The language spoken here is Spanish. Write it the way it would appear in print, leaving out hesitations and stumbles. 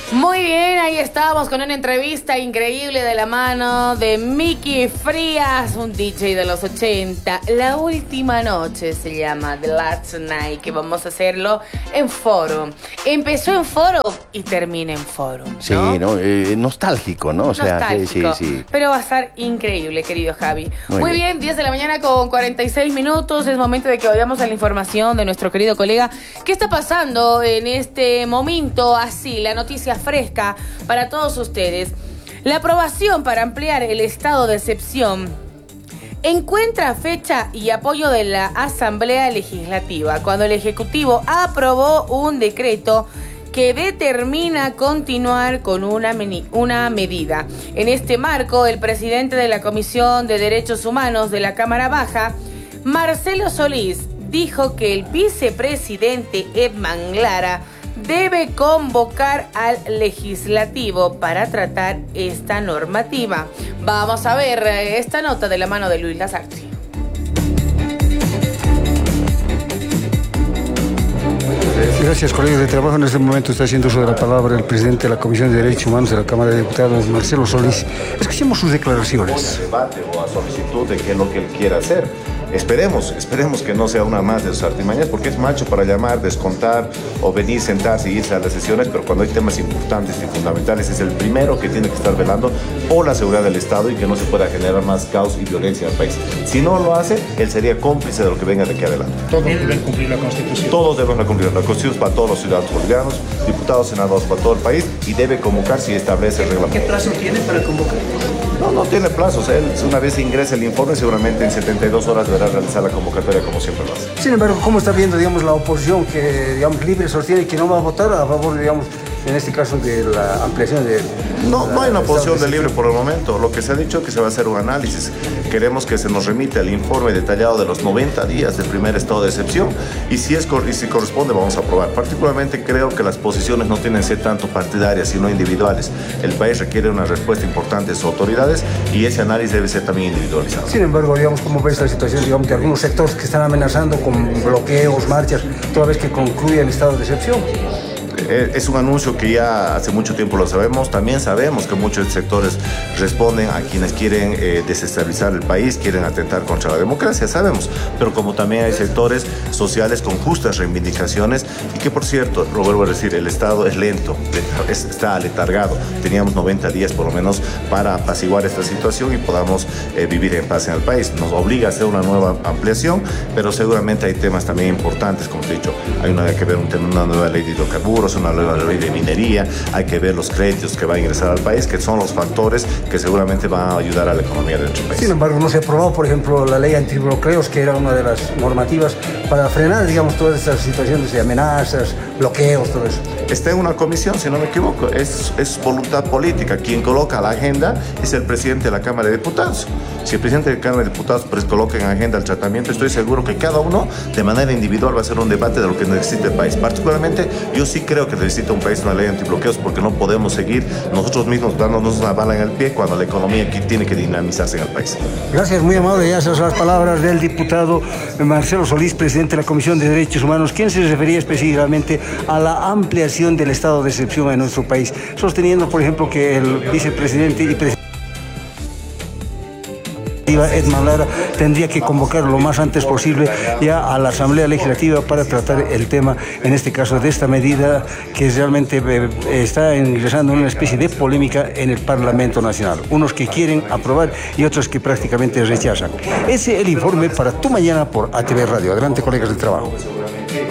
Muy bien, ahí estábamos con una entrevista increíble de la mano de Miki Frías, un DJ de los 80. La última noche se llama The Last Night, que vamos a hacerlo en Forum. Empezó en Forum y termina en Forum, ¿no? Sí, ¿no? Nostálgico, ¿no? O sea, nostálgico, sí. Pero va a estar increíble, querido Javi. Muy bien, 10 de la mañana con 46 minutos. Es momento de que vayamos a la información de nuestro querido colega. ¿Qué está pasando en este momento? Así, la noticia fresca para todos ustedes. La aprobación para ampliar el estado de excepción encuentra fecha y apoyo de la Asamblea Legislativa cuando el Ejecutivo aprobó un decreto que determina continuar con una medida. En este marco, el presidente de la Comisión de Derechos Humanos de la Cámara Baja, Marcelo Solís, dijo que el vicepresidente Edman Lara debe convocar al legislativo para tratar esta normativa. Vamos a ver esta nota de la mano de Luis Lasarte. Gracias, colegas de trabajo. En este momento está haciendo uso de la palabra el presidente de la Comisión de Derechos Humanos de la Cámara de Diputados, Marcelo Solís. Escuchemos sus declaraciones. A debate o a solicitud de qué es lo que él quiera hacer. Esperemos que no sea una más de sus artimañas, porque es macho para llamar, descontar o venir, sentarse y irse a las sesiones, pero cuando hay temas importantes y fundamentales es el primero que tiene que estar velando por la seguridad del Estado y que no se pueda generar más caos y violencia en el país. Si no lo hace, él sería cómplice de lo que venga de aquí adelante. Todos deben cumplir la Constitución. Todos deben cumplir la Constitución para todos los ciudadanos bolivianos, diputados, senadores para todo el país, y debe convocarse y establece el reglamento. ¿Qué plazo tiene para convocar? No tiene plazos. Él, una vez ingrese el informe, seguramente en 72 horas deberá realizar la convocatoria como siempre lo hace. Sin embargo, ¿cómo está viendo, digamos, la oposición que, digamos, libre sostiene que no va a votar a favor, digamos, en este caso de la ampliación de... No hay una posición de libre por el momento. Lo que se ha dicho es que se va a hacer un análisis. Queremos que se nos remite el informe detallado de los 90 días del primer estado de excepción y si corresponde vamos a aprobar. Particularmente creo que las posiciones no tienen que ser tanto partidarias sino individuales. El país requiere una respuesta importante de sus autoridades y ese análisis debe ser también individualizado. Sin embargo, digamos, ¿cómo ves la situación, digamos, de algunos sectores que están amenazando con bloqueos, marchas, toda vez que concluya el estado de excepción? Es un anuncio que ya hace mucho tiempo lo sabemos. También sabemos que muchos sectores responden a quienes quieren desestabilizar el país, quieren atentar contra la democracia, sabemos. Pero como también hay sectores sociales con justas reivindicaciones y que, por cierto, lo vuelvo a decir, el Estado es lento, está aletargado. Teníamos 90 días por lo menos para apaciguar esta situación y podamos vivir en paz en el país. Nos obliga a hacer una nueva ampliación, pero seguramente hay temas también importantes, como he dicho. Hay que ver una nueva ley de hidrocarburos, una nueva ley de minería, hay que ver los créditos que va a ingresar al país, que son los factores que seguramente van a ayudar a la economía de nuestro país. Sin embargo, no se aprobó, por ejemplo, la ley antibloqueos, que era una de las normativas para frenar, digamos, todas estas situaciones de amenazas, bloqueos, todo eso. Está en una comisión, si no me equivoco, es voluntad política. Quien coloca la agenda es el presidente de la Cámara de Diputados. Si el presidente de la Cámara de Diputados coloca en agenda el tratamiento, estoy seguro que cada uno, de manera individual, va a hacer un debate de lo que necesita el país. Particularmente, yo sí creo que necesita un país una ley antibloqueos porque no podemos seguir nosotros mismos dándonos una bala en el pie cuando la economía aquí tiene que dinamizarse en el país. Gracias, muy amable. Ya esas son las palabras del diputado Marcelo Solís, presidente de la Comisión de Derechos Humanos, quien se refería específicamente a la ampliación del estado de excepción en nuestro país, sosteniendo, por ejemplo, que el vicepresidente y presidente Edman Lara tendría que convocar lo más antes posible ya a la Asamblea Legislativa para tratar el tema, en este caso, de esta medida que realmente está ingresando en una especie de polémica en el Parlamento Nacional. Unos que quieren aprobar y otros que prácticamente rechazan. Ese es el informe para Tu Mañana por ATV Radio. Adelante, colegas del trabajo.